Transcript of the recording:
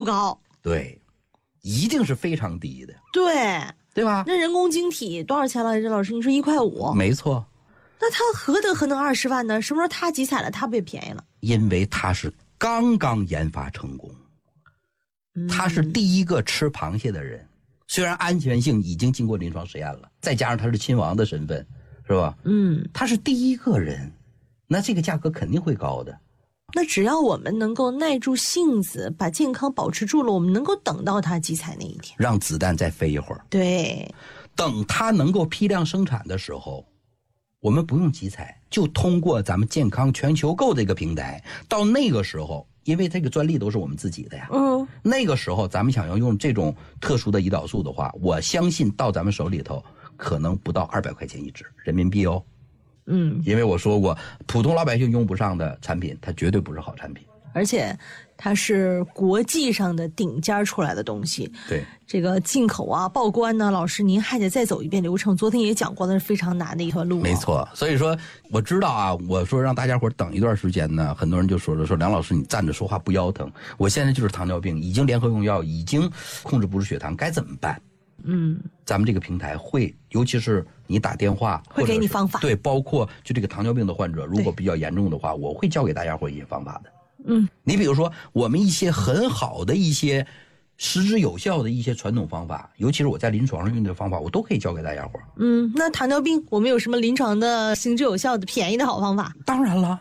高。 对，一定是非常低的。 对吧？ 那人工晶体多少钱来着？老师，你说1.5块？ 没错。 那他何德何能20万呢？什么时候他集采了，他不也便宜了？ 因为他是刚刚研发成功，他是第一个吃螃蟹的人。虽然安全性已经经过临床实验了，再加上他是亲王的身份，是吧？他是第一个人，那这个价格肯定会高的。 那只要我们能够耐住性子，把健康保持住了，我们能够等到它集采那一天， 让子弹再飞一会儿。 对， 等它能够批量生产的时候，我们不用集采，就通过咱们健康全球购这个平台，到那个时候，因为这个专利都是我们自己的呀，那个时候咱们想要用这种特殊的胰岛素的话，我相信到咱们手里头可能不到200块钱一支人民币哦。因为我说过，普通老百姓用不上的产品，它绝对不是好产品， 而且它是国际上的顶尖出来的东西。 对， 这个进口啊、报关呢，老师您还得再走一遍流程。昨天也讲过，那是非常难的一段路。 没错，所以说我知道啊，我说让大家伙等一段时间呢，很多人就说梁老师你站着说话不腰疼，我现在就是糖尿病，已经联合用药，已经控制不住血糖，该怎么办？咱们这个平台会，尤其是你打电话会给你方法。 对，包括就这个糖尿病的患者，如果比较严重的话，我会教给大家伙一些方法的。你比如说我们一些很好的一些实质有效的一些传统方法，尤其是我在临床上用的方法，我都可以教给大家伙。 那糖尿病我们有什么临床的行之有效的便宜的好方法？ 当然了，